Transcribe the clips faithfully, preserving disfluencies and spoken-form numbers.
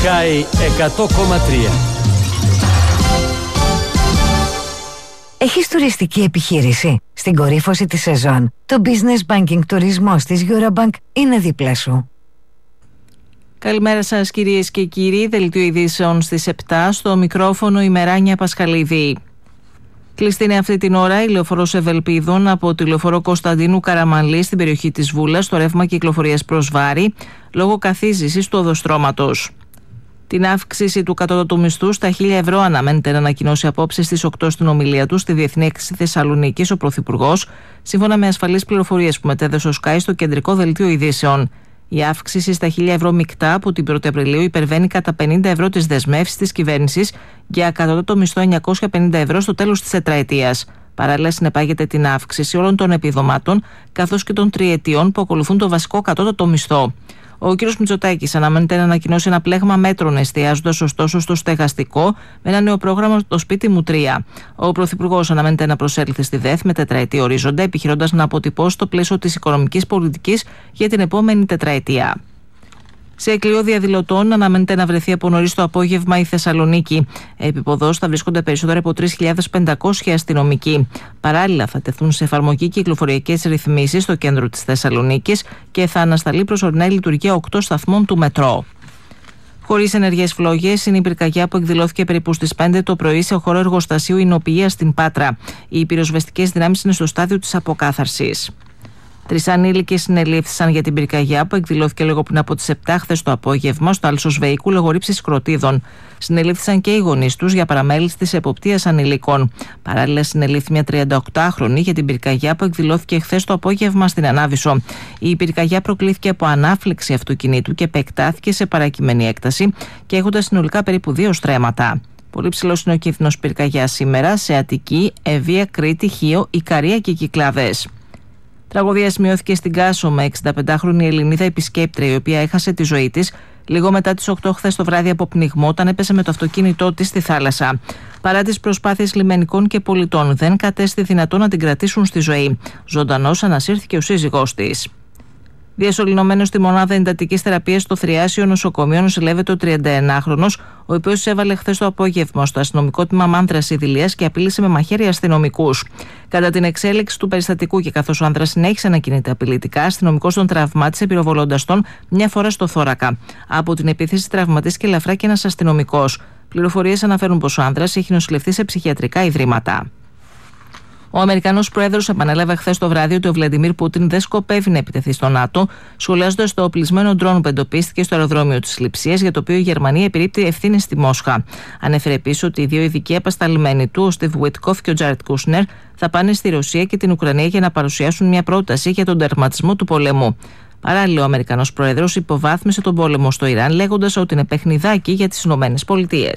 Sky εκατό κόμμα τρία. Έχεις τουριστική επιχείρηση? Στην κορύφωση της σεζόν, το Business Banking τουρισμός της Eurobank είναι δίπλα σου. Καλημέρα σας κυρίες και κύριοι, δελτίο ειδήσεων στις επτά, στο μικρόφωνο η Μεράνια Πασχαλίδη. Κλειστή είναι αυτή την ώρα η λεωφορώς Ευελπίδων από τη λεωφορώ Κωνσταντίνου Καραμανλή στην περιοχή της Βούλας, στο ρεύμα κυκλοφορίας προς Βάρη, λόγω καθίζησης του οδοστρώματος. Την αύξηση του κατώτατου μισθού στα χίλια ευρώ αναμένεται να ανακοινώσει απόψε στις οκτώ στην ομιλία του στη Διεθνή Έκθεση Θεσσαλονίκης ο Πρωθυπουργός, σύμφωνα με ασφαλείς πληροφορίες που μετέδωσε ο Sky στο κεντρικό δελτίο ειδήσεων. Η αύξηση στα χίλια ευρώ μεικτά από την πρώτη Απριλίου υπερβαίνει κατά πενήντα ευρώ τις δεσμεύσεις της κυβέρνησης για κατώτατο μισθό εννιακόσια πενήντα ευρώ στο τέλος της τετραετίας. Παράλληλα, συνεπάγεται την αύξηση όλων των επιδομάτων καθώς και των τριετιών που ακολουθούν το βασικό κατώτατο μισθό. Ο κ. Μητσοτάκης αναμένεται να ανακοινώσει ένα πλέγμα μέτρων, εστιάζοντας ωστόσο στο στεγαστικό με ένα νέο πρόγραμμα το Σπίτι μου τρία. Ο Πρωθυπουργός αναμένεται να προσέλθει στη ΔΕΘ με τετραετή ορίζοντα, επιχειρώντας να αποτυπώσει το πλαίσιο της οικονομικής πολιτικής για την επόμενη τετραετία. Σε εκλειό διαδηλωτών αναμένεται να βρεθεί από νωρίς το απόγευμα η Θεσσαλονίκη. Επί θα βρίσκονται περισσότερο από τρεις χιλιάδες πεντακόσιοι αστυνομικοί. Παράλληλα, θα τεθούν σε εφαρμογή κυκλοφοριακές ρυθμίσεις στο κέντρο της Θεσσαλονίκης και θα ανασταλεί προσωρινά η λειτουργία οκτώ σταθμών του μετρό. Χωρίς ενεργές φλόγες, είναι η πυρκαγιά που εκδηλώθηκε περίπου στις πέντε το πρωί σε χώρο εργοστασίου Ινοποιίας στην Πάτρα. Οι πυροσβεστικές δυνάμεις είναι στο στάδιο της αποκάθαρσης. Τρεις ανήλικες συνελήφθησαν για την πυρκαγιά που εκδηλώθηκε λίγο πριν από τις επτά χθες το απόγευμα στο Άλσος Βεϊκού λόγω ρήψης κροτίδων. Συνελήφθησαν και οι γονείς τους για παραμέληση της εποπτείας ανηλίκων. Παράλληλα, συνελήφθη μια τριανταοκτάχρονη για την πυρκαγιά που εκδηλώθηκε χθες το απόγευμα στην Ανάβησο. Η πυρκαγιά προκλήθηκε από ανάφλεξη αυτοκινήτου και επεκτάθηκε σε παρακειμένη έκταση και έχοντας συνολικά περίπου δύο στρέμματα. Πολύ ψηλός είναι ο κίνδυνος πυρκαγιάς σήμερα σε Αττική, Ευβοία, Κρήτη, Χίο, Ικαρία και Κυκλάδες. Τραγωδία σημειώθηκε στην Κάσο με εξηνταπεντάχρονη Ελληνίδα επισκέπτρια, η οποία έχασε τη ζωή της λίγο μετά τις οκτώ χθες το βράδυ από πνιγμό, όταν έπεσε με το αυτοκίνητό της στη θάλασσα. Παρά τις προσπάθειες λιμενικών και πολιτών, δεν κατέστη δυνατόν να την κρατήσουν στη ζωή. Ζωντανός ανασύρθηκε ο σύζυγός της. Διασωληνωμένος στη μονάδα εντατικής θεραπείας στο Θριάσιο νοσοκομείο νοσηλεύεται ο τριανταενάχρονος, ο οποίος έβαλε χθες το απόγευμα στο αστυνομικό τμήμα Μάνδρας Ιδηλίας και απείλησε με μαχαίρι αστυνομικούς. Κατά την εξέλιξη του περιστατικού και καθώς ο άνδρας συνέχισε να κινείται απειλητικά, αστυνομικός τον τραυμάτισε πυροβολώντας τον μια φορά στο θώρακα. Από την επίθεση τραυματίστηκε ελαφρά και ένας αστυνομικός. Πληροφορίες αναφέρουν πως ο άνδρας έχει νοσηλευθεί σε ψυχιατρικά ιδρύματα. Ο Αμερικανός Πρόεδρος επανέλαβε χθες το βράδυ ότι ο Βλαντιμίρ Πούτιν δεν σκοπεύει να επιτεθεί στο ΝΑΤΟ, σχολιάζοντας το οπλισμένο ντρόν που εντοπίστηκε στο αεροδρόμιο της Λειψίας, για το οποίο η Γερμανία επιρρύπτει ευθύνες στη Μόσχα. Ανέφερε επίσης ότι οι δύο ειδικοί απεσταλμένοι του, ο Στιβ Βουίτκοφ και ο Τζάρετ Κούσνερ, θα πάνε στη Ρωσία και την Ουκρανία για να παρουσιάσουν μια πρόταση για τον τερματισμό του πολέμου. Παράλληλα, ο Αμερικανός Πρόεδρος υποβάθμισε τον πόλεμο στο Ιράν, λέγοντας ότι είναι παιχνιδάκι για τις ΗΠΑ.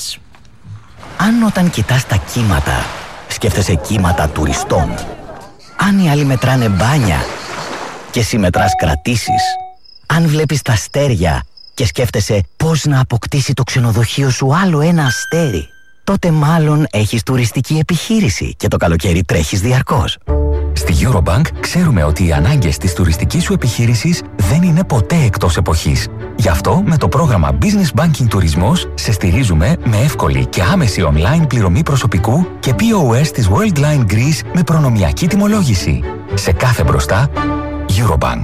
Αν όταν κοιτάς τα κύματα σκέφτεσαι κύματα τουριστών, αν οι άλλοι μετράνε μπάνια και εσύ μετράς κρατήσεις, αν βλέπεις τα αστέρια και σκέφτεσαι πώς να αποκτήσει το ξενοδοχείο σου άλλο ένα αστέρι, τότε μάλλον έχεις τουριστική επιχείρηση και το καλοκαίρι τρέχεις διαρκώς. Στη Eurobank ξέρουμε ότι οι ανάγκες της τουριστικής σου επιχείρησης δεν είναι ποτέ εκτός εποχής. Γι' αυτό με το πρόγραμμα Business Banking Τουρισμός σε στηρίζουμε με εύκολη και άμεση online πληρωμή προσωπικού και πι ο ες της Worldline Greece με προνομιακή τιμολόγηση. Σε κάθε μπροστά, Eurobank.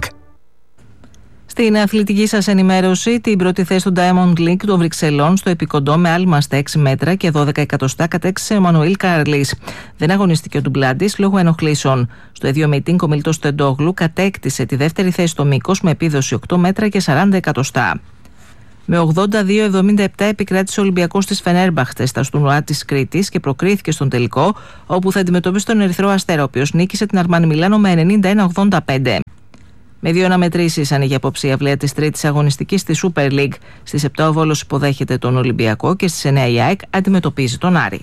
Στην αθλητική σας ενημέρωση, την πρώτη θέση του Diamond League των Βρυξελών στο επικοντό με άλμα στα έξι μέτρα και δώδεκα εκατοστά κατέκτησε ο Μανουήλ Καρλής. Δεν αγωνιστηκε ο Ντουμπλάντης λόγω ενοχλήσεων. Στο ίδιο meeting, ο Μίλτος Τεντόγλου κατέκτησε τη δεύτερη θέση στο μήκος με επίδοση οκτώ μέτρα και σαράντα εκατοστά. Με ογδόντα δύο εβδομήντα επτά επικράτησε ο Ολυμπιακός της Φενέρμπαχτσε στα στουρνουά της Κρήτης και προκρίθηκε στον τελικό, όπου θα αντιμετωπίσει τον Ερυθρό Αστέρα, ο οποίος νίκησε την Αρμάνι Μιλάνο με ενενήντα ένα ογδόντα πέντε. Με δύο αναμετρήσεις ανοίγει απόψε η αυλαία της τρίτης αγωνιστικής στη Super League. Στις επτά ο Βόλος υποδέχεται τον Ολυμπιακό και στις εννιά η ΑΕΚ αντιμετωπίζει τον Άρη.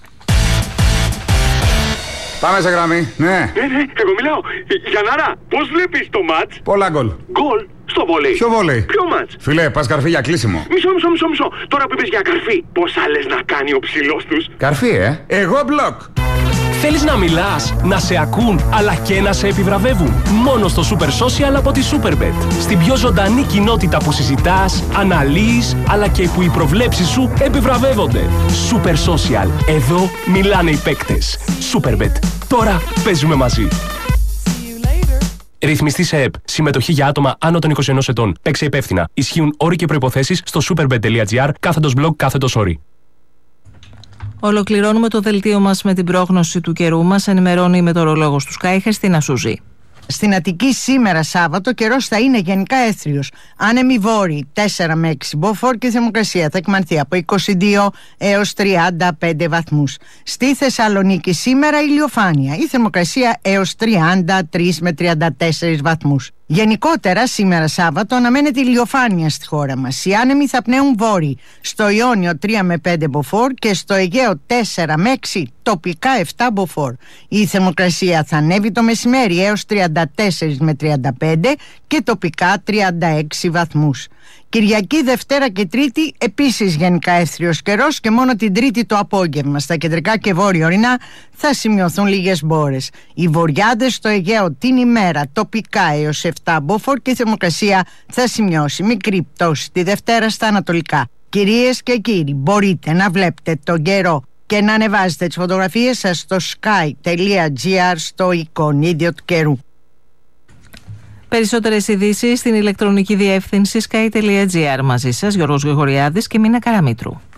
Πάμε σε γραμμή, ναι. Ναι, ναι, εγώ μιλάω. Γιαννάρα, πώς βλέπεις το μάτς? Πολλά γκολ. Γκολ στο βόλεϊ. Ποιο βόλεϊ? Ποιο μάτς? Φιλέ, πας καρφί για κλείσιμο. Μισό, μισό, μισό, μισό. Τώρα που είπες για καρφί, πόσα λες να κάνει ο ψηλός τους? Καρφί, ε. Εγώ μπλοκ. Θέλεις να μιλάς, να σε ακούν, αλλά και να σε επιβραβεύουν? Μόνο στο Super Social από τη Superbet. Στην πιο ζωντανή κοινότητα που συζητάς, αναλύεις, αλλά και που οι προβλέψεις σου επιβραβεύονται. Super Social. Εδώ μιλάνε οι παίκτες. Superbet. Τώρα παίζουμε μαζί. Ρυθμιστή σε ΕΠ. Συμμετοχή για άτομα άνω των είκοσι ενός ετών. Παίξε υπεύθυνα. Ισχύουν όροι και προϋποθέσεις στο superbet.gr κάθετος blog κάθετος όροι. Ολοκληρώνουμε το δελτίο μας με την πρόγνωση του καιρού μας. Ενημερώνει η μετεωρολόγος του Sky, Χριστίνα Σούζη. Στην Αττική σήμερα Σάββατο καιρός θα είναι γενικά έθριος. Άνεμοι βόρειοι τέσσερα με έξι μποφόρ και η θερμοκρασία θα εκμανθεί από είκοσι δύο έως τριάντα πέντε βαθμούς. Στη Θεσσαλονίκη σήμερα ηλιοφάνεια. Η θερμοκρασία έως τριάντα τρία με τριάντα τέσσερα βαθμούς. Γενικότερα σήμερα Σάββατο αναμένεται ηλιοφάνεια στη χώρα μας. Οι άνεμοι θα πνέουν βόρειοι. Στο Ιόνιο τρία με πέντε μποφόρ και στο Αιγαίο τέσσερα με έξι, τοπικά επτά μποφόρ. Η θερμοκρασία θα ανέβει το μεσημέρι έως τριάντα τέσσερα με τριάντα πέντε και τοπικά τριάντα έξι βαθμούς. Κυριακή, Δευτέρα και Τρίτη επίσης γενικά εύθριος καιρός και μόνο την Τρίτη το απόγευμα στα κεντρικά και βόρεια ορεινά θα σημειωθούν λίγες μπόρες. Οι βορειάδες στο Αιγαίο την ημέρα τοπικά έως επτά μποφόρ και η θερμοκρασία θα σημειώσει μικρή πτώση τη Δευτέρα στα ανατολικά. Κυρίες και κύριοι, μπορείτε να βλέπετε τον καιρό και να ανεβάζετε τις φωτογραφίες σας στο sky.gr στο εικονίδιο του καιρού. Περισσότερες ειδήσεις στην ηλεκτρονική διεύθυνση sky.gr. Μαζί σας Γιώργος Γρηγοριάδης και Μίνα Καραμήτρου.